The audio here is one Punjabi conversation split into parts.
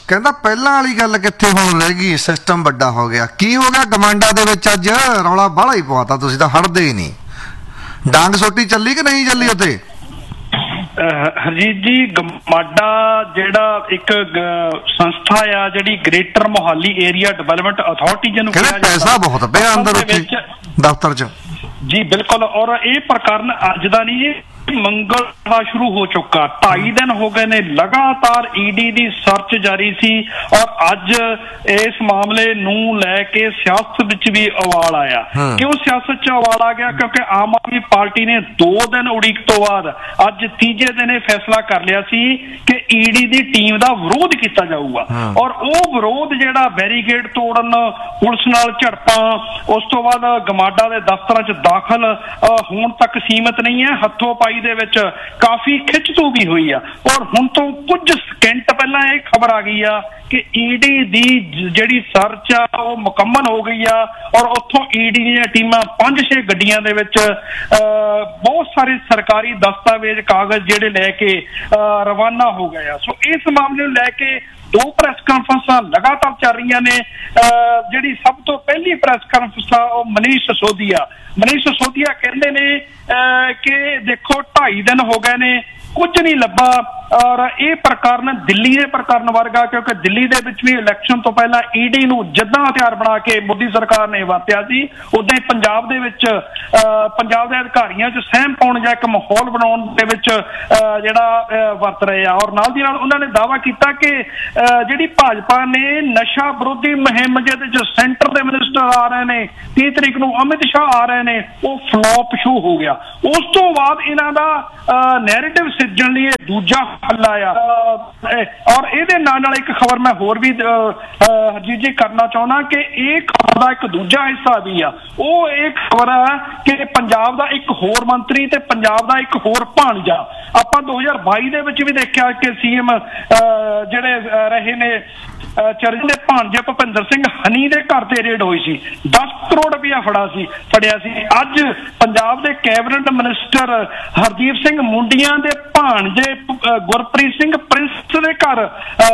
ਕਹਿੰਦਾ ਪਹਿਲਾਂ ਵਾਲੀ ਗੱਲ ਕਿੱਥੇ ਹੁਣ ਰਹਿ ਗਈ, ਸਿਸਟਮ ਵੱਡਾ ਹੋ ਗਿਆ। ਕੀ ਹੋ ਗਿਆ ਗਮਾਂਡਾ ਦੇ ਵਿੱਚ? ਅੱਜ ਰੌਲਾ ਬਾਹਲਾ ਹੀ ਪਵਾਤਾ, ਤੁਸੀਂ ਤਾਂ ਹਟਦੇ ਹੀ ਨਹੀਂ। ਡਾਂਗ ਸੋਟੀ ਚੱਲੀ ਕਿ ਨਹੀਂ ਚੱਲੀ ਉੱਥੇ? ਹਰਜੀਤ ਜੀ, ਗਮਾਡਾ ਜਿਹੜਾ ਇੱਕ ਸੰਸਥਾ ਆ ਜਿਹੜੀ greater Mohali area development authority ਜਿਹਨੂੰ ਕਿਹਾ ਪੈਸਾ ਬਹੁਤ ਪਿਆ ਅੰਦਰ ਉੱਥੇ ਦਫ਼ਤਰ 'ਚ ਜੀ। ਬਿਲਕੁਲ, ਔਰ ਇਹ ਪ੍ਰਕਰਨ ਅੱਜ ਦਾ ਨਹੀਂ, ਮੰਗਲਵਾਰ ਸ਼ੁਰੂ ਹੋ ਚੁੱਕਾ। 2.5 ਦਿਨ ਹੋ ਗਏ ਨੇ ਲਗਾਤਾਰ ਈਡੀ ਦੀ ਸਰਚ ਜਾਰੀ ਸੀ, ਔਰ ਅੱਜ ਇਸ ਮਾਮਲੇ ਨੂੰ ਲੈ ਕੇ ਸਿਆਸਤ ਵਿੱਚ ਵੀ ਉਬਾਲ ਆਇਆ। ਕਿਉਂ ਸਿਆਸਤ 'ਚ ਉਬਾਲ ਆ ਗਿਆ? ਕਿਉਂਕਿ ਆਮ ਆਦਮੀ ਪਾਰਟੀ ਨੇ 2 ਦਿਨ ਉਡੀਕ ਤੋਂ ਬਾਅਦ ਅੱਜ ਤੀਜੇ ਦਿਨ ਇਹ ਫੈਸਲਾ ਕਰ ਲਿਆ ਸੀ ਕਿ ਈਡੀ ਦੀ ਟੀਮ ਦਾ ਵਿਰੋਧ ਕੀਤਾ ਜਾਊਗਾ, ਔਰ ਉਹ ਵਿਰੋਧ ਜਿਹੜਾ ਬੈਰੀਕੇਡ ਤੋੜਨ, ਪੁਲਿਸ ਨਾਲ ਝੜਪਾਂ, ਉਸ ਤੋਂ ਬਾਅਦ ਗਮਾਡਾ ਦੇ ਦਫ਼ਤਰਾਂ 'ਚ ਦਾਖਲ ਹੋਣ ਤੱਕ ਸੀਮਤ ਨਹੀਂ ਹੈ। ਹੱਥੋਂ ਪਾਈ ਦੇ ਵਿੱਚ ਕਾਫੀ ਖਿੱਚਤੂ ਵੀ ਹੋਈ ਆ, ਔਰ ਹੁਣ ਤੋਂ ਕੁਝ ਸਕਿੰਟ ਪਹਿਲਾਂ ਇਹ ਖਬਰ ਆ ਗਈ ਆ ਕਿ ਈਡੀ ਦੀ ਜਿਹੜੀ ਸਰਚ ਆ ਉਹ ਮੁਕੰਮਲ ਹੋ ਗਈ ਆ, ਔਰ ਉੱਥੋਂ ਈਡੀ ਦੀਆਂ ਟੀਮਾਂ 5-6 ਗੱਡੀਆਂ ਦੇ ਵਿੱਚ ਬਹੁਤ ਸਾਰੇ ਸਰਕਾਰੀ ਦਸਤਾਵੇਜ਼, ਕਾਗਜ਼ ਜਿਹੜੇ ਲੈ ਕੇ ਰਵਾਨਾ ਹੋ ਗਏ ਆ। ਸੋ ਇਸ ਮਾਮਲੇ ਨੂੰ ਲੈ ਕੇ 2 ਪ੍ਰੈਸ ਕਾਨਫਰੰਸਾਂ ਲਗਾਤਾਰ ਚੱਲ ਰਹੀਆਂ ਨੇ। ਜਿਹੜੀ ਸਭ ਤੋਂ ਪਹਿਲੀ ਪ੍ਰੈਸ ਕਾਨਫਰੰਸ ਆ ਉਹ ਮਨੀਸ਼ ਸਿਸੋਦੀਆ ਕਹਿੰਦੇ ਨੇ ਕਿ ਦੇਖੋ 2.5 ਦਿਨ ਹੋ ਗਏ ਨੇ, ਕੁਝ ਨਹੀਂ ਲੱਭਾ, ਔਰ ਇਹ ਪ੍ਰਕਰਨ ਦਿੱਲੀ ਦੇ ਪ੍ਰਕਰਨ ਵਰਗਾ, ਕਿਉਂਕਿ ਦਿੱਲੀ ਦੇ ਵਿੱਚ ਵੀ ਇਲੈਕਸ਼ਨ ਤੋਂ ਪਹਿਲਾਂ ਈਡੀ ਨੂੰ ਜਿੱਦਾਂ ਹਥਿਆਰ ਬਣਾ ਕੇ ਮੋਦੀ ਸਰਕਾਰ ਨੇ ਵਰਤਿਆ ਸੀ, ਉਦਾਂ ਹੀ ਪੰਜਾਬ ਦੇ ਵਿੱਚ ਪੰਜਾਬ ਦੇ ਅਧਿਕਾਰੀਆਂ 'ਚ ਸਹਿਮ ਪਾਉਣ ਜਾਂ ਇੱਕ ਮਾਹੌਲ ਬਣਾਉਣ ਦੇ ਵਿੱਚ ਜਿਹੜਾ ਵਰਤ ਰਹੇ ਆ। ਔਰ ਨਾਲ ਦੀ ਨਾਲ ਉਹਨਾਂ ਨੇ ਦਾਅਵਾ ਕੀਤਾ ਕਿ ਜਿਹੜੀ ਭਾਜਪਾ ਨੇ ਨਸ਼ਾ ਵਿਰੋਧੀ ਮੁਹਿੰਮ ਜਿਹਦੇ 'ਚ ਸੈਂਟਰ ਦੇ ਮਿਨਿਸਟਰ ਆ ਰਹੇ ਨੇ, 30 ਤਰੀਕ ਨੂੰ ਅਮਿਤ ਸ਼ਾਹ ਆ ਰਹੇ ਨੇ, ਉਹ ਫਲॉप ਸ਼ੋ ਹੋ ਗਿਆ। ਉਸ ਤੋਂ ਬਾਅਦ ਇਹਨਾਂ ਦਾ ਨੈਰੇਟਿਵ ਸਿਰਜਣ ਲਈ ਇਹ ਦੂਜਾ ਹੱਲਾ ਆ। ਔਰ ਇਹਦੇ ਨਾਲ ਇੱਕ ਖਬਰ ਮੈਂ ਹੋਰ ਵੀ ਹਰਜੀਤ ਜੀ ਕਰਨਾ ਚਾਹੁੰਦਾ ਕਿ ਇਹ ਖਬਰ ਦਾ ਇੱਕ ਦੂਜਾ ਹਿੱਸਾ ਵੀ ਆ। ਉਹ ਇਹ ਖਬਰ ਹੈ ਕਿ ਪੰਜਾਬ ਦਾ ਇੱਕ ਹੋਰ ਮੰਤਰੀ ਤੇ ਪੰਜਾਬ ਦਾ ਇੱਕ ਹੋਰ ਭਾਣਜਾ, ਆਪਾਂ 2022 ਦੇ ਵਿੱਚ ਵੀ ਦੇਖਿਆ ਕਿ ਸੀਐਮ ਜਿਹੜੇ ਰਹੇ ਨੇ ਚਰਨਜੀਤ ਦੇ ਭਾਣਜੇ ਭੁਪਿੰਦਰ ਸਿੰਘ ਹਨੀ ਦੇ ਘਰ ਤੇ ਰੇਡ ਹੋਈ ਸੀ, 10 ਕਰੋੜ ਰੁਪਇਆ ਫੜਿਆ ਸੀ। ਅੱਜ ਪੰਜਾਬ ਦੇ ਕੈਬਨਿਟ ਮਿਨਿਸਟਰ ਹਰਦੀਪ ਸਿੰਘ ਮੁੰਡੀਆਂ ਦੇ ਭਾਣਜੇ ਗੁਰਪ੍ਰੀਤ ਸਿੰਘ ਪ੍ਰਿੰਸ ਦੇ ਘਰ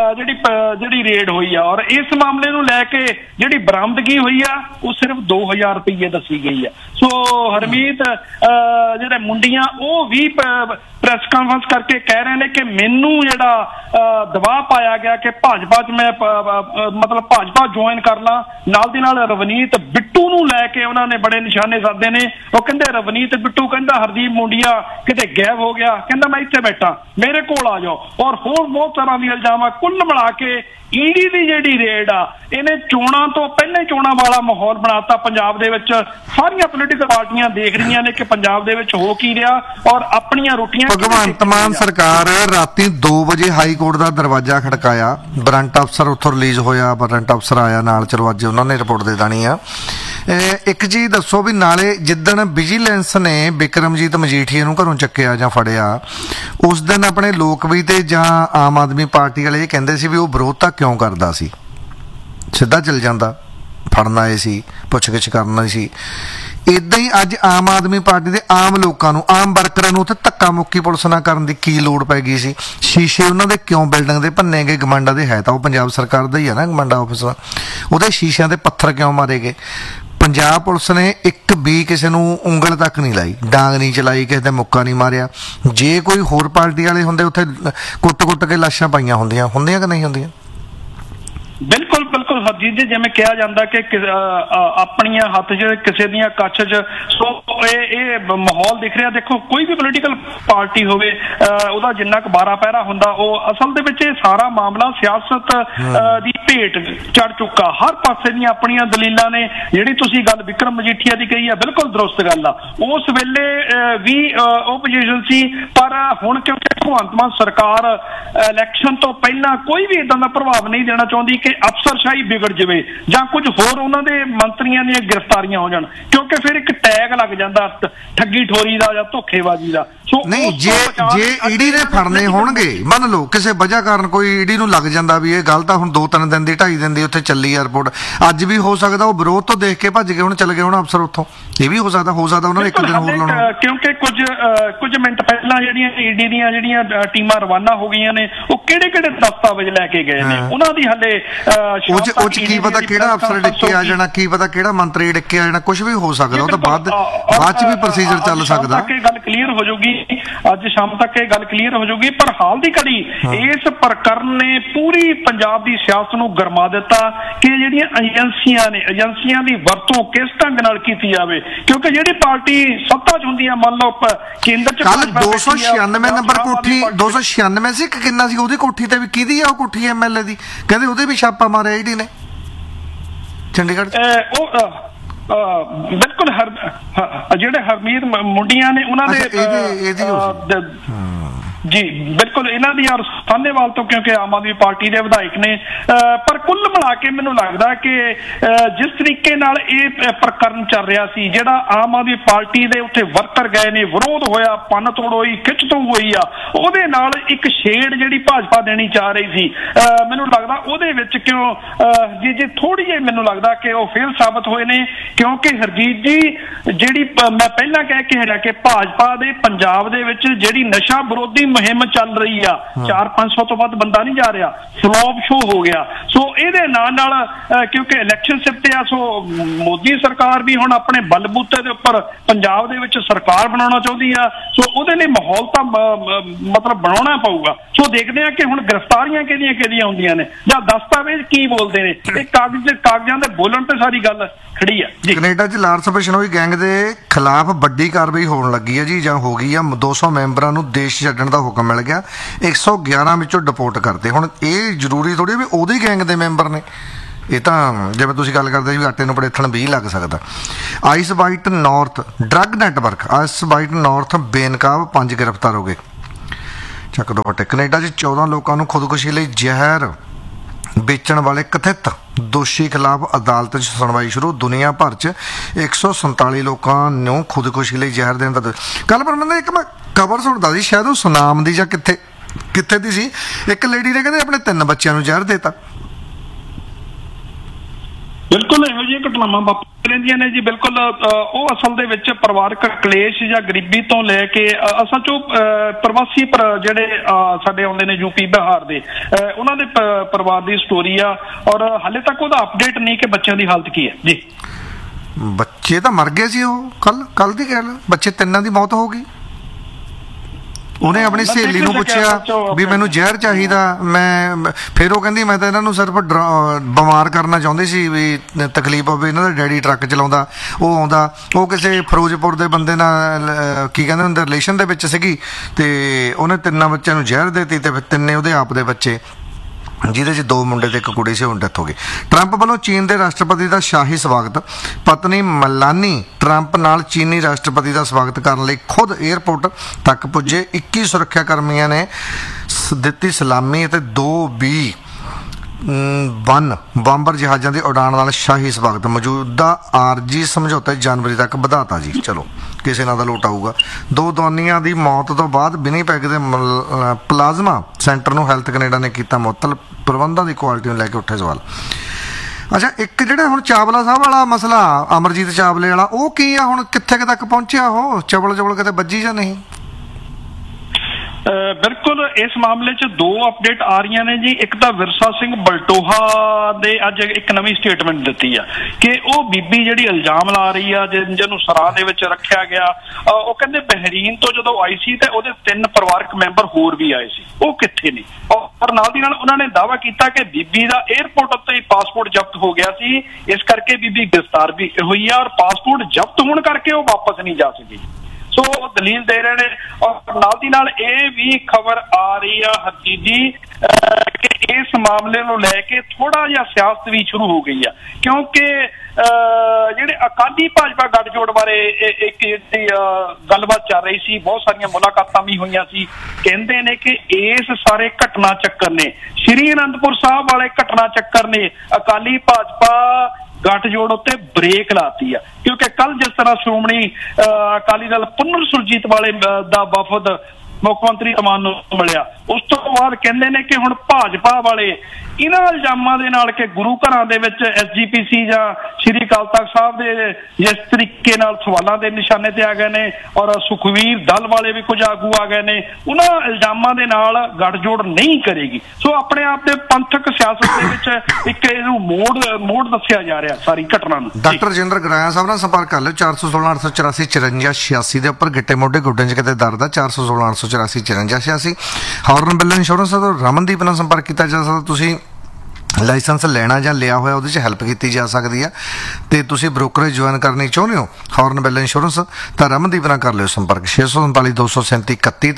ਜਿਹੜੀ ਰੇਡ ਹੋਈ ਆ, ਔਰ ਇਸ ਮਾਮਲੇ ਨੂੰ ਲੈ ਕੇ ਜਿਹੜੀ ਬਰਾਮਦਗੀ ਹੋਈ ਆ ਉਹ ਸਿਰਫ 2000 ਰੁਪਏ ਦੱਸੀ ਗਈ ਆ। ਸੋ ਹਰਮੀਤ, ਜਿਹੜੇ ਮੁੰਡੀਆਂ ਉਹ ਵੀ ਪ੍ਰੈਸ ਕਾਨਫਰੰਸ ਕਰਕੇ ਕਹਿ ਰਹੇ ਨੇ ਕਿ ਮੈਨੂੰ ਜਿਹੜਾ ਦਬਾਅ ਪਾਇਆ ਗਿਆ ਕਿ ਭਾਜਪਾ 'ਚ ਮੈਂ ਮਤਲਬ ਭਾਜਪਾ ਜੁਆਇਨ ਕਰ ਲਾਂ। ਨਾਲ ਦੀ ਨਾਲ ਰਵਨੀਤ ਬਿੱਟੂ ਨੂੰ ਲੈ ਕੇ ਉਹਨਾਂ ਨੇ ਬੜੇ ਨਿਸ਼ਾਨੇ ਸਾਧੇ ਨੇ। ਉਹ ਕਹਿੰਦੇ ਰਵਨੀਤ ਬਿੱਟੂ ਕਹਿੰਦਾ ਹਰਦੀਪ ਮੁੰਡੀਆ ਕਿਤੇ ਗਾਇਬ ਹੋ ਗਿਆ, ਕਹਿੰਦਾ ਮੈਂ ਇੱਥੇ ਬੈਠਾ, ਮੇਰੇ ਕੋਲ ਆ ਜਾਓ, ਔਰ ਹੋਰ ਬਹੁਤ ਤਰ੍ਹਾਂ ਦੀ ਇਲਜ਼ਾਮ। ਕੁੱਲ ਮਿਲਾ ਕੇ ਈਡੀ ਦੀ ਜਿਹੜੀ ਰੇਡ ਆ ਇਹਨੇ ਚੋਣਾਂ ਤੋਂ ਪਹਿਲਾਂ ਚੋਣਾਂ ਵਾਲਾ ਮਾਹੌਲ ਬਣਾਤਾ ਪੰਜਾਬ ਦੇ ਵਿੱਚ। ਸਾਰੀਆਂ ਪੋਲੀਟੀਕਲ ਪਾਰਟੀਆਂ ਦੇਖ ਰਹੀਆਂ ਨੇ ਕਿ ਪੰਜਾਬ ਦੇ ਵਿੱਚ ਹੋ ਕੀ ਰਿਹਾ, ਔਰ ਆਪਣੀਆਂ ਰੋਟੀਆਂ। ਭਗਵੰਤ ਮਾਨ ਸਰਕਾਰ ਰਾਤੀ 2 ਵਜੇ ਹਾਈ ਕੋਰਟ ਦਾ ਦਰਵਾਜ਼ਾ ਖੜਕਾਇਆ, ਵਾਰੰਟ ਅਫਸਰ ਉੱਥੋਂ ਰਿਲੀਜ਼ ਹੋਇਆ, ਵਾਰੰਟ ਅਫਸਰ ਆਇਆ ਨਾਲ, ਚਲੋ ਅੱਜ ਉਹਨਾਂ ਨੇ ਰਿਪੋਰਟ ਦੇ ਦੇਣੀ ਆ। ਇੱਕ ਚੀਜ਼ ਦੱਸੋ ਵੀ ਨਾਲੇ ਜਿੱਦਣ ਵਿਜੀਲੈਂਸ ਨੇ ਬਿਕਰਮਜੀਤ ਮਜੀਠੀਆ ਨੂੰ ਘਰੋਂ ਚੱਕਿਆ ਜਾਂ ਫੜਿਆ, ਉਸ ਦਿਨ ਆਪਣੇ ਲੋਕ ਵੀ ਤੇ ਜਾਂ ਆਮ ਆਦਮੀ ਪਾਰਟੀ ਵਾਲੇ ਇਹ ਕਹਿੰਦੇ ਸੀ ਵੀ ਉਹ ਵਿਰੋਧਤਾ ਕਿਉਂ ਕਰਦਾ ਸੀ, ਸਿੱਧਾ ਚੱਲ ਜਾਂਦਾ, ਫੜਨ ਆਏ ਸੀ, ਪੁੱਛਗਿੱਛ ਕਰਨਾ ਸੀ। ਇੱਦਾਂ ਹੀ ਅੱਜ ਆਮ ਆਦਮੀ ਪਾਰਟੀ ਦੇ ਆਮ ਲੋਕਾਂ ਨੂੰ, ਆਮ ਵਰਕਰਾਂ ਨੂੰ ਉੱਥੇ ਧੱਕਾ ਮੁੱਕੀ ਪੁਲਿਸ ਨਾਲ ਕਰਨ ਦੀ ਕੀ ਲੋੜ ਪੈ ਗਈ ਸੀ? ਸ਼ੀਸ਼ੇ ਉਹਨਾਂ ਦੇ ਕਿਉਂ ਬਿਲਡਿੰਗ ਦੇ ਭੰਨੇ ਗਏ? ਗਮਾਂਡਾ ਦੇ ਹੈ ਤਾਂ ਉਹ ਪੰਜਾਬ ਸਰਕਾਰ ਦਾ ਹੀ ਹੈ ਨਾ ਗਮਾਂਡਾ ਆਫਿਸ, ਉਹਦੇ ਸ਼ੀਸ਼ਿਆਂ ਦੇ ਪੱਥਰ ਕਿਉਂ ਮਾਰੇ ਗਏ? ਪੰਜਾਬ ਪੁਲਿਸ ਨੇ ਇੱਕ ਵੀ ਕਿਸੇ ਨੂੰ ਉਂਗਲ ਤੱਕ ਨਹੀਂ ਲਾਈ, ਡਾਂਗ ਨਹੀਂ ਚਲਾਈ, ਕਿਸੇ ਦੇ ਮੁੱਕਾ ਨਹੀਂ ਮਾਰਿਆ। ਜੇ ਕੋਈ ਹੋਰ ਪਾਰਟੀ ਵਾਲੇ ਹੁੰਦੇ ਉੱਥੇ ਕੁੱਟ ਕੇ ਲਾਸ਼ਾਂ ਪਾਈਆਂ ਹੁੰਦੀਆਂ ਕਿ ਨਹੀਂ ਹੁੰਦੀਆਂ? ਬਿਲਕੁਲ ਹਰਜੀਤ ਜੀ, ਜਿਵੇਂ ਕਿਹਾ ਜਾਂਦਾ ਕਿ ਆਪਣੀਆਂ ਹੱਥ 'ਚ ਕਿਸੇ ਦੀਆਂ ਕੱਛ 'ਚ। ਸੋ ਇਹ ਮਾਹੌਲ ਦਿਖ ਰਿਹਾ। ਦੇਖੋ, ਕੋਈ ਵੀ ਪੋਲੀਟੀਕਲ ਪਾਰਟੀ ਹੋਵੇ ਉਹਦਾ ਜਿੰਨਾ ਕੁ 12 ਪਹਿਰਾ ਹੁੰਦਾ, ਉਹ ਅਸਲ ਦੇ ਵਿੱਚ ਇਹ ਸਾਰਾ ਮਾਮਲਾ ਸਿਆਸਤ ਦੀ ਭੇਟ ਚੜ ਚੁੱਕਾ। ਹਰ ਪਾਸੇ ਦੀਆਂ ਆਪਣੀਆਂ ਦਲੀਲਾਂ ਨੇ। ਜਿਹੜੀ ਤੁਸੀਂ ਗੱਲ ਵਿਕਰਮ ਮਜੀਠੀਆ ਦੀ ਕਹੀ ਆ, ਬਿਲਕੁਲ ਦਰੁਸਤ ਗੱਲ ਆ। ਉਸ ਵੇਲੇ ਵੀ ਓਪੋਜੀਸ਼ਨ ਸੀ, ਪਰ ਹੁਣ ਕਿਉਂਕਿ ਭਗਵੰਤ ਮਾਨ ਸਰਕਾਰ ਇਲੈਕਸ਼ਨ ਤੋਂ ਪਹਿਲਾਂ ਕੋਈ ਵੀ ਏਦਾਂ ਦਾ ਪ੍ਰਭਾਵ ਨਹੀਂ ਦੇਣਾ ਚਾਹੁੰਦੀ ਕਿ ਅਫਸਰਸ਼ਾਹੀ ਹੀ ਵਿਗੜ ਜਾਵੇ ਜਾਂ ਕੁਝ ਹੋਰ ਉਹਨਾਂ ਦੇ ਮੰਤਰੀਆਂ ਦੀਆਂ ਗ੍ਰਿਫਤਾਰੀਆਂ ਹੋ ਜਾਣ, ਕਿਉਂਕਿ ਫਿਰ ਇੱਕ ਟੈਗ ਲੱਗ ਜਾਂਦਾ ਠੱਗੀ ਠੋਰੀ ਦਾ ਜਾਂ ਧੋਖੇਬਾਜ਼ੀ ਦਾ। ਨਹੀਂ, ਜੇ ਈਡੀ ਨੇ ਫੜਨੇ ਹੋਣਗੇ, ਮੰਨ ਲਓ ਕਿਸੇ ਵਜ੍ਹਾ ਕਾਰਨ ਕੋਈ ਈਡੀ ਨੂੰ ਲੱਗ ਜਾਂਦਾ ਵੀ ਇਹ ਗੱਲ ਤਾਂ ਹੁਣ 2-3 ਦਿਨ ਦੀ 2.5 ਦਿਨ ਦੀ ਉੱਥੇ ਚੱਲੀ 에ਅਰਪੋਰਟ, ਅੱਜ ਵੀ ਹੋ ਸਕਦਾ ਉਹ ਵਿਰੋਧ ਤੋਂ ਦੇਖ ਕੇ ਭੱਜ ਕੇ ਹੁਣ ਚਲੇ ਗਏ ਹੁਣ ਅਫਸਰ ਉੱਥੋਂ, ਇਹ ਵੀ ਹੋ ਸਕਦਾ ਉਹਨਾਂ ਨੇ ਇੱਕ ਦਿਨ ਹੋਰ ਲਾਉਣਾ। ਕਿਉਂਕਿ ਕੁਝ ਮਿੰਟ ਪਹਿਲਾਂ ਜਿਹੜੀਆਂ ਈਡੀ ਦੀਆਂ ਜਿਹੜੀਆਂ ਟੀਮਾਂ ਰਵਾਨਾ ਹੋ ਗਈਆਂ ਨੇ, ਉਹ ਕਿਹੜੇ ਦਸਤਾਵੇਜ਼ ਲੈ ਕੇ ਗਏ ਨੇ, ਉਹਨਾਂ ਦੀ ਹਲੇ ਉਹ ਚ ਕੀ ਪਤਾ ਕਿਹੜਾ ਅਫਸਰ ਡਿੱਕੇ ਆ ਜਾਣਾ, ਕੀ ਪਤਾ ਕਿਹੜਾ ਮੰਤਰੀ ਡਿੱਕੇ ਆ ਜਾਣਾ, ਕੁਝ ਵੀ ਹੋ ਸਕਦਾ, ਉਹ ਤਾਂ ਬਾਅਦ ਚ ਵੀ ਪ੍ਰੋਸੀਜਰ ਚੱਲ ਸਕਦਾ। ਇਹ ਗੱਲ ਕਲੀਅਰ ਹੋ ਜਾਊਗੀ, ਅੱਜ ਸ਼ਾਮ ਤੱਕ ਇਹ ਗੱਲ ਕਲੀਅਰ ਹੋ ਜਾਊਗੀ। ਪਰ ਹਾਲ ਦੀ ਘੜੀ ਇਸ ਪ੍ਰਕਰਨ ਨੇ ਪੂਰੀ ਪੰਜਾਬ ਦੀ ਸਿਆਸਤ ਨੂੰ ਗਰਮਾ ਦਿੱਤਾ ਕਿ ਜਿਹੜੀਆਂ ਏਜੰਸੀਆਂ ਨੇ, ਏਜੰਸੀਆਂ ਦੀ ਵਰਤੋਂ ਕਿਸ ਢੰਗ ਨਾਲ ਕੀਤੀ ਜਾਵੇ, ਕਿਉਂਕਿ ਜਿਹੜੀ ਪਾਰਟੀ ਸੱਤਾ 'ਚ ਹੁੰਦੀ ਹੈ, ਮੰਨ ਲਓ ਕੇਂਦਰ 'ਚ ਕੱਲ 296 ਨੰਬਰ ਕੋਠੀ 296 ਸੀ ਕਿ ਕਿੰਨਾ ਸੀ, ਉਹਦੀ ਕੋਠੀ ਤੇ ਵੀ ਕਿਹਦੀ ਆ ਉਹ ਕੋਠੀ MLA ਦੀ, ਕਹਿੰਦੇ ਉਹਦੇ ਵੀ ਛਾਪਾ ਮਾਰਿਆ ਈਡੀ ਨੇ ਚੰਡੀਗੜ੍ਹ। ਬਿਲਕੁਲ ਜਿਹੜੇ ਹਰਮੀਤ ਮੁੰਡੀਆਂ ਨੇ ਉਹਨਾਂ ਦੇ ਜੀ ਬਿਲਕੁਲ ਇਹਨਾਂ ਦੀ ਔਰ ਸਾਹਨੇਵਾਲ ਤੋਂ, ਕਿਉਂਕਿ ਆਮ ਆਦਮੀ ਪਾਰਟੀ ਦੇ ਵਿਧਾਇਕ ਨੇ। ਪਰ ਕੁੱਲ ਮਿਲਾ ਕੇ ਮੈਨੂੰ ਲੱਗਦਾ ਕਿ ਜਿਸ ਤਰੀਕੇ ਨਾਲ ਇਹ ਪ੍ਰਕਰਨ ਚੱਲ ਰਿਹਾ ਸੀ, ਜਿਹੜਾ ਆਮ ਆਦਮੀ ਪਾਰਟੀ ਦੇ ਉੱਥੇ ਵਰਕਰ ਗਏ ਨੇ, ਵਿਰੋਧ ਹੋਇਆ, ਪੰਨ ਤੋੜ ਹੋਈ, ਖਿੱਚ ਤੋਂ ਹੋਈ ਆ, ਉਹਦੇ ਨਾਲ ਇੱਕ ਸ਼ੇਡ ਜਿਹੜੀ ਭਾਜਪਾ ਦੇਣੀ ਚਾਹ ਰਹੀ ਸੀ, ਮੈਨੂੰ ਲੱਗਦਾ ਉਹਦੇ ਵਿੱਚ ਕਿਉਂ ਜੀ ਥੋੜੀ ਜਿਹੀ ਮੈਨੂੰ ਲੱਗਦਾ ਕਿ ਉਹ ਫੇਲ ਸਾਬਤ ਹੋਏ ਨੇ। ਕਿਉਂਕਿ ਹਰਜੀਤ ਜੀ, ਜਿਹੜੀ ਮੈਂ ਪਹਿਲਾਂ ਕਹਿ ਕੇ ਹਟਿਆ ਕਿ ਭਾਜਪਾ ਦੇ ਪੰਜਾਬ ਦੇ ਵਿੱਚ ਜਿਹੜੀ ਨਸ਼ਾ ਵਿਰੋਧੀ ਮੁਹਿੰਮ ਚੱਲ ਰਹੀ ਆ, 400-500 ਤੋਂ ਵੱਧ ਬੰਦਾ ਨਹੀਂ ਜਾ ਰਿਹਾ, ਫਲॉप ਸ਼ੋ ਹੋ ਗਿਆ। ਸੋ ਇਹਦੇ ਨਾਲ ਕਿਉਂਕਿ ਇਲੈਕਸ਼ਨ ਸਿਰ ਤੇ ਆ, ਸੋ ਮੋਦੀ ਸਰਕਾਰ ਵੀ ਹੁਣ ਆਪਣੇ ਬਲਬੂਤੇ ਦੇ ਉੱਪਰ ਪੰਜਾਬ ਦੇ ਵਿੱਚ ਸਰਕਾਰ ਬਣਾਉਣਾ ਚਾਹੁੰਦੀ ਆ। ਸੋ ਉਹਦੇ ਲਈ ਮਾਹੌਲ ਤਾਂ ਮਤਲਬ ਬਣਾਉਣਾ ਪਊਗਾ। ਸੋ ਦੇਖਦੇ ਆ ਕਿ ਹੁਣ ਗ੍ਰਿਫਤਾਰੀਆਂ ਕਿਹਦੀਆਂ ਹੁੰਦੀਆਂ ਨੇ ਜਾਂ ਦਸਤਾਵੇਜ਼ ਕੀ ਬੋਲਦੇ ਨੇ, ਇਹ ਕਾਗਜ਼ਾਂ ਦੇ ਬੋਲਣ ਤੇ ਸਾਰੀ ਗੱਲ ਖੜੀ ਆ ਜੀ। ਕੈਨੇਡਾ 'ਚ ਲਾਰੈਂਸ ਬਿਸ਼ਨੋਈ ਗੈਂਗ ਦੇ ਖਿਲਾਫ ਵੱਡੀ ਕਾਰਵਾਈ ਹੋਣ ਲੱਗੀ ਹੈ ਜੀ, ਜਾਂ ਹੋ ਗਈ ਆ। 200 ਮੈਂਬਰਾਂ ਨੂੰ ਦੇਸ਼ ਛੱਡਣ ਦਾ ਹੁਕਮ ਮਿਲ ਗਿਆ, 111 ਵਿੱਚੋਂ ਡਿਪੋਰਟ ਕਰਤੇ। ਹੁਣ ਇਹ ਜ਼ਰੂਰੀ ਥੋੜੀ ਵੀ ਉਹਦੇ ਗੈਂਗ ਦੇ ਮੈਂਬਰ ਨੇ, ਇਹ ਤਾਂ ਜਿਵੇਂ ਤੁਸੀਂ ਗੱਲ ਕਰਦੇ ਵੀ ਆਟੇ ਨੂੰ ਪੜੇਥਣ 20 ਲੱਗ ਸਕਦਾ। Ice white north drug network, ice white north ਬੇਨਕਾਬ 5 ਗ੍ਰਿਫਤਾਰ ਹੋ ਗਏ। ਚੱਕ ਦੋ ਫੱਟੇ। ਕੈਨੇਡਾ 'ਚ 14 ਲੋਕਾਂ ਨੂੰ ਖੁਦਕੁਸ਼ੀ ਲਈ ਜ਼ਹਿਰ ਵੇਚਣ ਵਾਲੇ ਕਥਿਤ ਦੋਸ਼ੀ ਖਿਲਾਫ ਅਦਾਲਤ 'ਚ ਸੁਣਵਾਈ ਸ਼ੁਰੂ। ਦੁਨੀਆ ਭਰ 'ਚ 147 ਲੋਕਾਂ ਨੂੰ ਖੁਦਕੁਸ਼ੀ ਲਈ ਜ਼ਹਿਰ ਦੇਣ ਦਾ ਕੱਲ ਪਰ ਮੈਨੂੰ ਇੱਕ ਮੈਂ ਖਬਰ ਸੁਣਦਾ ਸੀ, ਸ਼ਾਇਦ ਉਹ ਸੁਨਾਮ ਦੀ ਜਾਂ ਕਿੱਥੇ ਦੀ ਸੀ, ਇੱਕ ਲੇਡੀ ਨੇ ਕਹਿੰਦੇ ਆਪਣੇ 3 ਬੱਚਿਆਂ ਨੂੰ ਜ਼ਹਿਰ ਦੇਤਾ। ਬਿਲਕੁਲ ਇਹੋ ਜਿਹੀਆਂ ਘਟਨਾਵਾਂ ਵਾਪਰ ਰਹਿੰਦੀਆਂ ਨੇ ਜੀ। ਬਿਲਕੁਲ ਉਹ ਅਸਲ ਦੇ ਵਿੱਚ ਪਰਿਵਾਰਕ ਕਲੇਸ਼ ਜਾਂ ਗਰੀਬੀ ਤੋਂ ਲੈ ਕੇ ਅਸਲ 'ਚ ਪ੍ਰਵਾਸੀ ਜਿਹੜੇ ਸਾਡੇ ਆਉਂਦੇ ਨੇ ਯੂਪੀ ਬਿਹਾਰ ਦੇ, ਉਹਨਾਂ ਦੇ ਪਰਿਵਾਰ ਦੀ ਸਟੋਰੀ ਆ, ਔਰ ਹਾਲੇ ਤੱਕ ਉਹਦਾ ਅਪਡੇਟ ਨਹੀਂ ਕਿ ਬੱਚਿਆਂ ਦੀ ਹਾਲਤ ਕੀ ਹੈ ਜੀ। ਬੱਚੇ ਤਾਂ ਮਰ ਗਏ ਸੀ, ਉਹ ਕੱਲ ਦੀ ਗੱਲ, ਬੱਚੇ 3 ਦੀ ਮੌਤ ਹੋ ਗਈ। ਉਹਨੇ ਆਪਣੀ ਸਹੇਲੀ ਨੂੰ ਪੁੱਛਿਆ ਵੀ ਮੈਨੂੰ ਜ਼ਹਿਰ ਚਾਹੀਦਾ, ਫਿਰ ਉਹ ਕਹਿੰਦੀ ਮੈਂ ਤਾਂ ਇਹਨਾਂ ਨੂੰ ਸਿਰਫ ਬਿਮਾਰ ਕਰਨਾ ਚਾਹੁੰਦੀ ਸੀ ਵੀ ਤਕਲੀਫ ਹੋਵੇ। ਇਹਨਾਂ ਦਾ ਡੈਡੀ ਟਰੱਕ ਚਲਾਉਂਦਾ, ਉਹ ਆਉਂਦਾ, ਉਹ ਕਿਸੇ ਫਿਰੋਜ਼ਪੁਰ ਦੇ ਬੰਦੇ ਨਾਲ ਕੀ ਕਹਿੰਦੇ ਹੁੰਦੇ ਰਿਲੇਸ਼ਨ ਦੇ ਵਿੱਚ ਸੀਗੀ, ਤੇ ਉਹਨੇ 3 ਬੱਚਿਆਂ ਨੂੰ ਜ਼ਹਿਰ ਦੇਤੀ, ਤੇ ਫਿਰ 3 ਉਹਦੇ ਆਪ ਦੇ ਬੱਚੇ, ਜਿਹਦੇ 'ਚ 2 ਮੁੰਡੇ ਤੇ 1 ਕੁੜੀ ਸੀ, ਹੁਣ ਡੈਥ ਹੋ ਗਈ। ਟਰੰਪ ਵੱਲੋਂ ਚੀਨ ਦੇ ਰਾਸ਼ਟਰਪਤੀ ਦਾ ਸ਼ਾਹੀ ਸਵਾਗਤ। ਪਤਨੀ ਮਲਾਨੀ ਟਰੰਪ ਨਾਲ ਚੀਨੀ ਰਾਸ਼ਟਰਪਤੀ ਦਾ ਸਵਾਗਤ ਕਰਨ ਲਈ ਖੁਦ ਏਅਰਪੋਰਟ ਤੱਕ ਪੁੱਜੇ। 21 ਸੁਰੱਖਿਆ ਕਰਮੀਆਂ ਨੇ ਦਿੱਤੀ ਸਲਾਮੀ ਅਤੇ 2 B-1 ਬੰਬਰ ਜਹਾਜ਼ਾਂ ਦੀ ਉਡਾਣ ਨਾਲ ਸ਼ਾਹੀ ਸਵਾਗਤ। ਮੌਜੂਦਾ ਆਰਜੀ ਸਮਝੌਤਾ ਜਨਵਰੀ ਤੱਕ ਵਧਾਤਾ ਜੀ। ਚਲੋ ਕਿਸੇ ਨਾਲ ਦਾ ਲੋਟ ਆਊਗਾ। 2 ਦਵਾਨੀਆਂ ਦੀ ਮੌਤ ਤੋਂ ਬਾਅਦ ਵਿਨੀਪੈਗ ਦੇ ਪਲਾਜ਼ਮਾ ਸੈਂਟਰ ਨੂੰ ਹੈਲਥ ਕੈਨੇਡਾ ਨੇ ਕੀਤਾ ਮੁਅੱਤਲ। ਪ੍ਰਬੰਧਾਂ ਦੀ ਕੁਆਲਿਟੀ ਨੂੰ ਲੈ ਕੇ ਉੱਠੇ ਸਵਾਲ। ਅੱਛਾ, ਇੱਕ ਜਿਹੜਾ ਹੁਣ ਚਾਵਲਾ ਸਾਹਿਬ ਵਾਲਾ ਮਸਲਾ, ਅਮਰਜੀਤ ਚਾਵਲੇ ਵਾਲਾ, ਉਹ ਕੀ ਆ ਹੁਣ, ਕਿੱਥੇ ਤੱਕ ਪਹੁੰਚਿਆ? ਉਹ ਚਵਲ ਕਿਤੇ ਵੱਜੀ ਜਾਂ ਨਹੀਂ? ਬਿਲਕੁਲ ਇਸ ਮਾਮਲੇ 'ਚ 2 ਅਪਡੇਟ ਆ ਰਹੀਆਂ ਨੇ ਜੀ। ਇੱਕ ਤਾਂ ਵਿਰਸਾ ਸਿੰਘ ਬਲਟੋਹਾ ਦੇ ਅੱਜ ਇੱਕ ਨਵੀਂ ਸਟੇਟਮੈਂਟ ਦਿੱਤੀ ਆ ਕਿ ਉਹ ਬੀਬੀ ਜਿਹੜੀ ਇਲਜ਼ਾਮ ਲਾ ਰਹੀ ਆ, ਜਿਹਨੂੰ ਸਰਾਹ ਦੇ ਵਿੱਚ ਰੱਖਿਆ ਗਿਆ, ਉਹ ਕਹਿੰਦੇ ਬਹਿਰੀਨ ਤੋਂ ਜਦੋਂ ਆਈ ਸੀ ਤੇ ਉਹਦੇ 3 ਪਰਿਵਾਰਕ ਮੈਂਬਰ ਹੋਰ ਵੀ ਆਏ ਸੀ, ਉਹ ਕਿੱਥੇ ਨੇ? ਔਰ ਨਾਲ ਦੀ ਨਾਲ ਉਹਨਾਂ ਨੇ ਦਾਅਵਾ ਕੀਤਾ ਕਿ ਬੀਬੀ ਦਾ ਏਅਰਪੋਰਟ ਉੱਤੇ ਹੀ ਪਾਸਪੋਰਟ ਜ਼ਬਤ ਹੋ ਗਿਆ ਸੀ, ਇਸ ਕਰਕੇ ਬੀਬੀ ਗ੍ਰਿਫਤਾਰ ਵੀ ਹੋਈ ਆ, ਔਰ ਪਾਸਪੋਰਟ ਜ਼ਬਤ ਹੋਣ ਕਰਕੇ ਉਹ ਵਾਪਸ ਨਹੀਂ ਜਾ ਸਕੀ। ਸੋ ਉਹ ਦਲੀਲ ਦੇ ਰਹੇ ਨੇ। ਔਰ ਨਾਲ ਦੀ ਨਾਲ ਇਹ ਵੀ ਖਬਰ ਆ ਰਹੀ ਆ ਹਰਜੀਤ ਜੀ ਕਿ ਇਸ ਮਾਮਲੇ ਨੂੰ ਲੈ ਕੇ ਥੋੜਾ ਜਿਹਾ ਸਿਆਸਤ ਵੀ ਸ਼ੁਰੂ ਹੋ ਗਈ ਆ, ਕਿਉਂਕਿ ਜਿਹੜੇ ਅਕਾਲੀ ਭਾਜਪਾ ਗੱਠਜੋੜ ਬਾਰੇ ਇੱਕ ਜਿਹੜੀ ਗੱਲਬਾਤ ਚੱਲ ਰਹੀ ਸੀ, ਬਹੁਤ ਸਾਰੀਆਂ ਮੁਲਾਕਾਤਾਂ ਵੀ ਹੋਈਆਂ ਸੀ। ਕਹਿੰਦੇ ਨੇ ਕਿ ਇਸ ਸਾਰੇ ਘਟਨਾ ਚੱਕਰ ਨੇ, ਸ਼੍ਰੀ ਅਨੰਦਪੁਰ ਸਾਹਿਬ ਵਾਲੇ ਘਟਨਾ ਚੱਕਰ ਨੇ ਅਕਾਲੀ ਭਾਜਪਾ ਗੱਠਜੋੜ ਉੱਤੇ ਬ੍ਰੇਕ ਲਾਤੀ ਆ, ਕਿਉਂਕਿ ਕੱਲ ਜਿਸ ਤਰ੍ਹਾਂ ਸ਼੍ਰੋਮਣੀ ਅਕਾਲੀ ਦਲ ਪੁਨਰ ਸੁਰਜੀਤ ਵਾਲੇ ਦਾ ਵਫਦ ਮੁੱਖ ਮੰਤਰੀ ਅਮਾਨ ਨੂੰ ਮਿਲਿਆ, ਉਸ ਤੋਂ ਬਾਅਦ ਕਹਿੰਦੇ ਨੇ ਕਿ ਹੁਣ ਭਾਜਪਾ ਵਾਲੇ ਇਹਨਾਂ ਇਲਜ਼ਾਮਾਂ ਦੇ ਨਾਲ ਕਿ ਗੁਰੂ ਘਰਾਂ ਦੇ ਵਿੱਚ SGPC ਜਾਂ ਸ਼੍ਰੀ ਅਕਾਲ ਤਖਤ ਸਾਹਿਬ ਦੇ ਜਿਸ ਤਰੀਕੇ ਨਾਲ ਸਵਾਲਾਂ ਦੇ ਨਿਸ਼ਾਨੇ ਤੇ ਆ ਗਏ ਨੇ, ਔਰ ਸੁਖਵੀਰ ਦਲ ਵਾਲੇ ਵੀ ਕੁਝ ਆਗੂ ਆ ਗਏ ਨੇ, ਉਹਨਾਂ ਇਲਜ਼ਾਮਾਂ ਦੇ ਨਾਲ ਗੱਠਜੋੜ ਨਹੀਂ ਕਰੇਗੀ। ਸੋ ਆਪਣੇ ਆਪ ਦੇ ਪੰਥਕ ਸਿਆਸਤ ਦੇ ਵਿੱਚ ਇੱਕ ਇਹਨੂੰ ਮੋੜ ਦੱਸਿਆ ਜਾ ਰਿਹਾ ਸਾਰੀ ਘਟਨਾ ਨੂੰ। ਡਾਕਟਰ ਰਜਿੰਦਰ ਗਰਾਇਆ ਸਾਹਿਬ ਨਾਲ ਸੰਪਰਕ ਕਰ ਲਿਓ 416 884 54 86 ਦੇ ਉੱਪਰ। ਗਿੱਟੇ ਮੋਢੇ ਗੁੱਡਿਆਂ 'ਚ ਕਿਤੇ ਦਰਦ ਆ 416 884 54 86। ਹਾਰਨ ਬਿੱਲ ਇੰਸ਼ੋਰੈਂਸ ਦਾ ਰਮਨਦੀਪ ਨਾਲ ਸੰਪਰਕ ਕੀਤਾ ਜਾ ਸਕਦਾ। ਤੁਸੀਂ ਲਾਇਸੈਂਸ ਲੈਣਾ ਜਾਂ ਲਿਆ ਹੋਇਆ ਉਹਦੇ 'ਚ ਹੈਲਪ ਕੀਤੀ ਜਾ ਸਕਦੀ ਆ, ਤੇ ਤੁਸੀਂ ਬ੍ਰੋਕਰੇਜ ਜੁਆਇਨ ਕਰਨੀ ਚਾਹੁੰਦੇ ਹੋ ਹਾਰਨ ਬਿੱਲ ਇੰਸ਼ੋਰੈਂਸ ਤਾਂ ਰਮਨਦੀਪ ਨਾਲ ਕਰ ਲਿਓ ਸੰਪਰਕ 639 237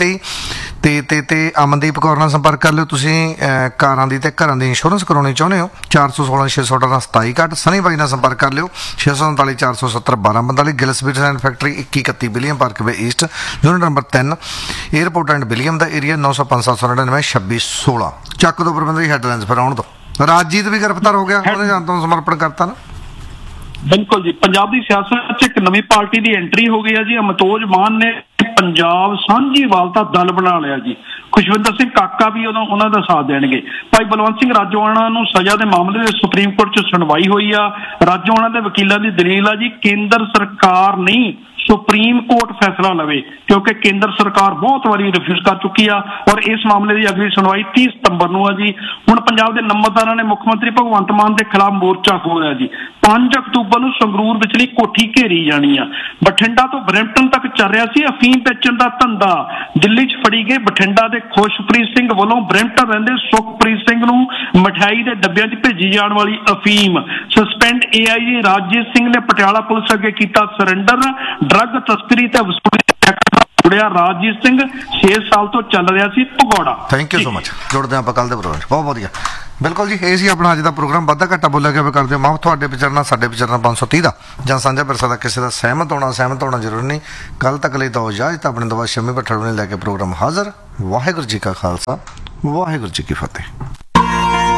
31 ਤੇ ਅਮਨਦੀਪ ਕੌਰ ਨਾਲ ਸੰਪਰਕ ਕਰ ਲਿਓ। ਤੁਸੀਂ ਕਾਰਾਂ ਦੀ ਤੇ ਘਰਾਂ ਦੀ ਇੰਸ਼ੋਰੈਂਸ ਕਰਾਉਣੀ ਚਾਹੁੰਦੇ ਹੋ 416 618 2761। ਸਨੀ ਬਾਈ ਨਾਲ ਸੰਪਰਕ ਕਰ ਲਿਓ 639 470 1245। Giles beats and factory 2131 William Parkway East, unit number 3, airport and William the area 905 799 2616। ਚੱਕ ਦੋ ਪ੍ਰਬੰਧਕੀ ਹੈਡਲਾਈਨਸ ਫਿਰ ਆਉਣ ਦੋ। ਰਾਜਜੀਤ ਵੀ ਗ੍ਰਿਫਤਾਰ ਹੋ ਗਿਆ, ਉਹਨੇ ਆਤਮ ਸਮਰਪਣ ਕਰਤਾ ਨਾ। ਬਿਲਕੁਲ ਜੀ, ਪੰਜਾਬ ਦੀ ਸਿਆਸਤ 'ਚ ਇੱਕ ਨਵੀਂ ਪਾਰਟੀ ਦੀ ਐਂਟਰੀ ਹੋ ਗਈ ਹੈ ਜੀ। ਅਮਤੋਜ ਮਾਨ ਨੇ ਪੰਜਾਬ ਸਾਂਝੀਵਾਲ ਦਾ ਦਲ ਬਣਾ ਲਿਆ ਜੀ। ਖੁਸ਼ਵਿੰਦਰ ਸਿੰਘ ਕਾਕਾ ਵੀ ਉਹਨਾਂ ਦਾ ਸਾਥ ਦੇਣਗੇ। ਭਾਈ ਬਲਵੰਤ ਸਿੰਘ ਰਾਜੋਆਣਾ ਨੂੰ ਸਜ਼ਾ ਦੇ ਮਾਮਲੇ ਦੇ ਸੁਪਰੀਮ ਕੋਰਟ 'ਚ ਸੁਣਵਾਈ ਹੋਈ ਆ। ਰਾਜੋਆਣਾ ਦੇ ਵਕੀਲਾਂ ਦੀ ਦਲੀਲ ਆ ਜੀ ਕੇਂਦਰ ਸਰਕਾਰ ਨਹੀਂ ਸੁਪਰੀਮ ਕੋਰਟ ਫੈਸਲਾ ਲਵੇ, ਕਿਉਂਕਿ ਕੇਂਦਰ ਸਰਕਾਰ ਬਹੁਤ ਵਾਰੀ ਰਿਫਿਊਜ਼ ਕਰ ਚੁੱਕੀ ਆ, ਔਰ ਇਸ ਮਾਮਲੇ ਦੀ ਅਗਲੀ ਸੁਣਵਾਈ 30 ਸਤੰਬਰ ਨੂੰ ਆ ਜੀ। ਹੁਣ ਪੰਜਾਬ ਦੇ ਨੰਬਰਦਾਰਾਂ ਨੇ ਮੁੱਖ ਮੰਤਰੀ ਭਗਵੰਤ ਮਾਨ ਦੇ ਖਿਲਾਫ ਮੋਰਚਾ ਖੋਲ੍ਹਿਆ ਜੀ। 5 ਅਕਤੂਬਰ ਨੂੰ ਸੰਗਰੂਰ ਵਿਚਲੀ ਕੋਠੀ ਘੇਰੀ ਜਾਣੀ ਆ। ਬਠਿੰਡਾ ਤੋਂ ਬਰੈਂਪਟਨ ਤੱਕ ਚੱਲ ਰਿਹਾ ਸੀ ਅਫੀਮ ਵੇਚਣ ਦਾ ਧੰਦਾ। ਦਿੱਲੀ 'ਚ ਫੜੀ ਗਏ ਬਠਿੰਡਾ ਦੇ ਖੁਸ਼ਪ੍ਰੀਤ ਸਿੰਘ ਵੱਲੋਂ ਬਰੈਂਪਟਨ ਰਹਿੰਦੇ ਸੁਖਪ੍ਰੀਤ ਸਿੰਘ ਨੂੰ ਮਠਿਆਈ ਦੇ ਡੱਬਿਆਂ 'ਚ ਭੇਜੀ ਜਾਣ ਵਾਲੀ ਅਫੀਮ। ਸਸਪੈਂਡ AIG ਰਾਜਜੀਤ ਸਿੰਘ ਨੇ ਪਟਿਆਲਾ ਪੁਲਿਸ ਅੱਗੇ ਕੀਤਾ ਸਰੈਂਡਰ। ਡਰੱਗ ਤਸਕਰੀ ਤੇ ਵਸੂਲੀ ਜੁੜਿਆ ਰਾਜਜੀਤ ਸਿੰਘ 6 ਸਾਲ ਤੋਂ ਚੱਲ ਰਿਹਾ ਸੀ ਭਗੌੜਾ। Thank you so much. ਜੁੜਦੇ ਆਪਾਂ ਕੱਲ ਦੇ ਪ੍ਰੋਗਰਾਮ 'ਚ। ਬਹੁਤ ਵਧੀਆ। ਬਿਲਕੁਲ ਜੀ, ਇਹ ਸੀ ਆਪਣਾ ਅੱਜ ਦਾ ਪ੍ਰੋਗਰਾਮ। ਵਾਧਾ ਘਾਟਾ ਬੋਲਿਆ ਗਿਆ ਕਰਦੇ ਹੋ ਮਾਫ। ਤੁਹਾਡੇ ਵਿਚਰਨਾ ਸਾਡੇ ਵਿਚਰਨਾ 530 ਦਾ ਜਾਂ ਸਾਂਝਾ ਵਿਰਸਾ ਦਾ ਕਿਸੇ ਦਾ ਸਹਿਮਤ ਹੋਣਾ ਜ਼ਰੂਰੀ ਨਹੀਂ। ਕੱਲ ਤੱਕ ਲਈ ਤਾਂ ਇਜਾਜ਼ਤ। ਆਪਣੇ ਤੋਂ ਬਾਅਦ ਸ਼ਮੀ ਭੱਠੜ ਨੂੰ ਲੈ ਕੇ ਪ੍ਰੋਗਰਾਮ ਹਾਜ਼ਰ। ਵਾਹਿਗੁਰੂ ਜੀ ਕਾ ਖਾਲਸਾ, ਵਾਹਿਗੁਰੂ ਜੀ ਕੀ ਫਤਿਹ।